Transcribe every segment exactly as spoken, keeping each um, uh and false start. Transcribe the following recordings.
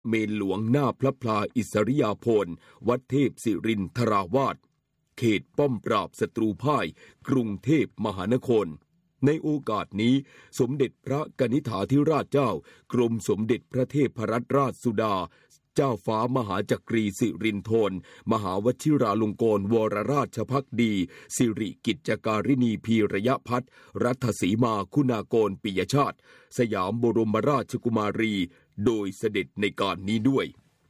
เมนหลวงหน้าพระพลาอิสริยาภรณ์วัดเทพศิรินทราวาสเขตป้อมปราบศัตรูพ่ายกรุงเทพมหานครในโอกาสนี้สมเด็จพระกนิษฐาธิราชเจ้ากรมสมเด็จพระเทพรัตนราชสุดาเจ้าฟ้ามหาจักรีสิรินธรมหาวชิราลงกรณวรราชภักดีสิริกิจจการินีพีระยะพัฒน์รัฐสีมาคุณากรปิยชาติสยามบรมราชกุมารีโดยเสด็จในการนี้ด้วย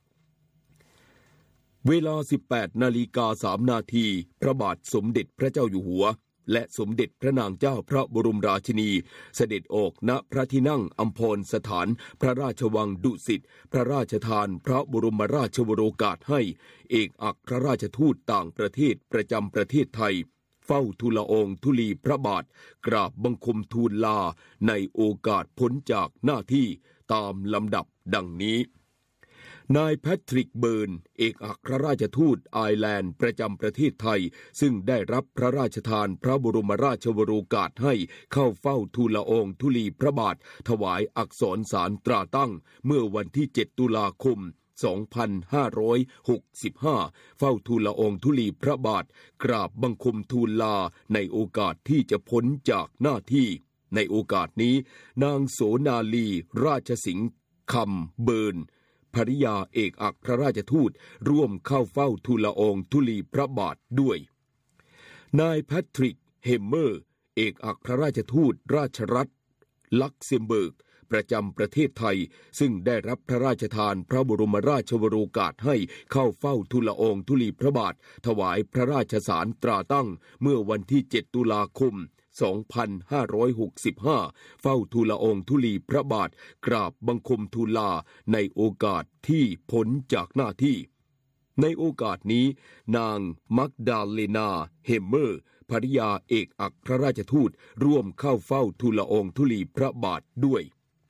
เวลา สิบแปดนาฬิกาสามนาทีพระบาทสมเด็จพระเจ้าอยู่หัวและสมเด็จพระนางเจ้าพระบรมราชินีเสด็จออกณพระที่นั่งอัมพรสถานพระราชวังดุสิตพระราชทานพระบรมราชวโรกาสให้เอกอัครราชทูตต่างประเทศประจำประเทศไทยเฝ้าทูลละอองธุลีพระบาทกราบบังคมทูลลาในโอกาสพ้นจากหน้าที่ตามลำดับดังนี้นายแพทริกเบิร์นเอกอัครราชทูตไอร์แลนด์ประจำประเทศไทยซึ่งได้รับพระราชทานพระบรมราชวโรกาสให้เข้าเฝ้าทูลละอองธุลีพระบาทถวายอักษรสารตราตั้งเมื่อวันที่เจ็ดตุลาคมสองพันห้าร้อยหกสิบห้าเฝ้าทูลละอองธุลีพระบาทกราบบังคมทูลลาในโอกาสที่จะพ้นจากหน้าที่ในโอกาสนี้นางโสนาลีราชสิงห์คำเบิร์นภริยาเอกอัครราชทูตร่วมเข้าเฝ้าทูลละอองธุลีพระบาทด้วยนายแพทริกเฮมเมอร์เอกอัครราชทูตราชรัฐลักเซมเบิร์กประจำประเทศไทยซึ่งได้รับพระราชทานพระบรมราชวโรกาสให้เข้าเฝ้าทูลละอองธุลีพระบาทถวายพระราชสารตราตั้งเมื่อวันที่เจ็ดตุลาคมสองพันห้าร้อยหกสิบห้าเฝ้าทูลละอองธุลีพระบาทกราบบังคมทูลลาในโอกาสที่พ้นจากหน้าที่ในโอกาสนี้นางมักดาเลนาเฮมเมอร์ภริยาเอกอัครราชทูตร่วมเข้าเฝ้าทูลละอองธุลีพระบาทด้วย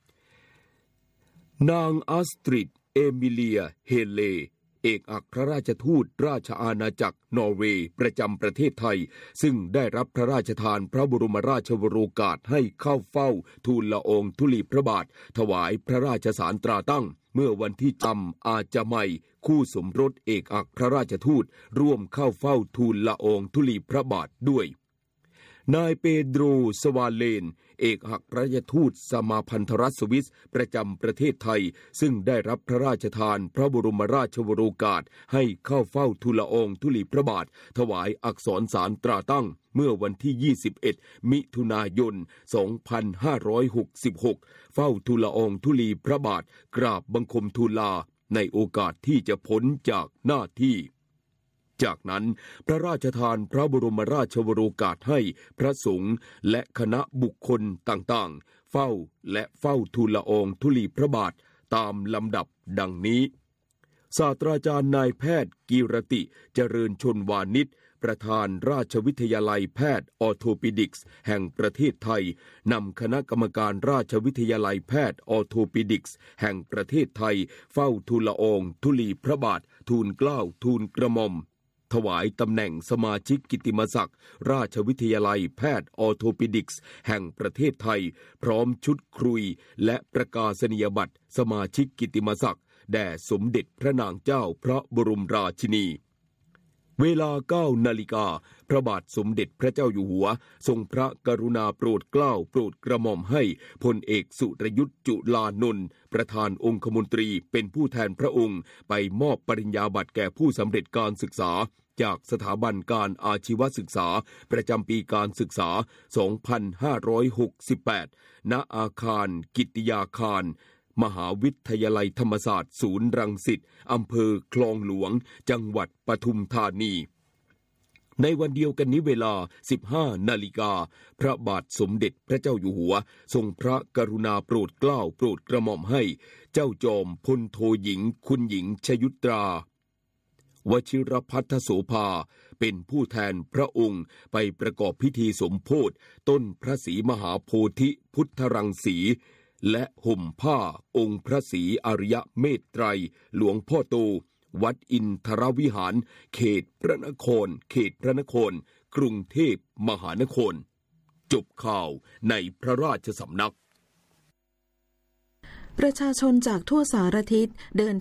นางอัสตริดเอมิเลียเฮเลเอกอัครราชทูตราชอาณาจักรนอร์เวย์ประจำประเทศไทยซึ่งได้รับพระราชทานพระบรมราชวโรกาสให้เข้าเฝ้าทูลละอองธุลีพระบาทถวายพระราชสารตราตั้งเมื่อวันที่จำอาจาไมคู่สมรสเอกอัครราชทูตร่วมเข้าเฝ้าทูลละอองธุลีพระบาทด้วยนายเปโดรสวาเลนเอกอัครราชทูตสมาพันธรัฐสวิสประจำประเทศไทยซึ่งได้รับพระราชทานพระบรมราชวโรกาสให้เข้าเฝ้าทูลละอองธุลีพระบาทถวายอักษรสารตราตั้งเมื่อวันที่ยี่สิบเอ็ดมิถุนายนสองพันห้าร้อยหกสิบหกเฝ้าทูลละอองธุลีพระบาทกราบบังคมทูลลาในโอกาสที่จะพ้นจากหน้าที่จากนั้นพระราชทานพระบรมราชวโรกาสให้พระสงฆ์และคณะบุคคลต่างๆเฝ้าและเฝ้าทูลละอองธุลีพระบาทตามลำดับดังนี้ศาสตราจารย์นายแพทย์กีรติเจริญชลวานิชประธานราชวิทยาลัยแพทย์ออร์โทปิดิกส์แห่งประเทศไทยนำคณะกรรมการราชวิทยาลัยแพทย์ออร์โทปิดิกส์แห่งประเทศไทยเฝ้าทูลละอองธุลีพระบาททูลเกล้าทูลกระหม่อมถวายตำแหน่งสมาชิกกิตติมศักดิ์ราชวิทยาลัยแพทย์ออร์โทปิดิกส์แห่งประเทศไทยพร้อมชุดครุยและประกาศนียบัตรสมาชิกกิตติมศักดิ์แด่สมเด็จพระนางเจ้าพระบรมราชินีเวลาเก้านาฬิกาพระบาทสมเด็จพระเจ้าอยู่หัวทรงพระกรุณาโปรดเกล้าโปรดกระหม่อมให้พลเอกสุรยุทธจุลานนท์ประธานองคมนตรีเป็นผู้แทนพระองค์ไปมอบปริญญาบัตรแก่ผู้สำเร็จการศึกษาจากสถาบันการอาชีวศึกษาประจำปีการศึกษาสองพันห้าร้อยหกสิบแปดณอาคารกิตติยาคารมหาวิทยาลัยธรรมศาสตร์ศูนย์รังสิตอำเภอคลองหลวงจังหวัดปทุมธานีในวันเดียวกันนี้เวลา สิบห้านาฬิกาพระบาทสมเด็จพระเจ้าอยู่หัวทรงพระกรุณาโปรดเกล้าโปรดกระหม่อมให้เจ้าจอมพลโทหญิงคุณหญิงชยุตราวชิรพัฒโสภาเป็นผู้แทนพระองค์ไปประกอบพิธีสมโภชต้นพระศรีมหาโพธิพุทธรังสีและห่มผ้าองค์พระศรีอริยเมตไตรหลวงพ่อโตวัดอินทรวิหารเขตพระนครเขตพระนครกรุงเทพมหานครจบข่าวในพระราชสำนักประชาชนจากทั่วสารทิศเดิน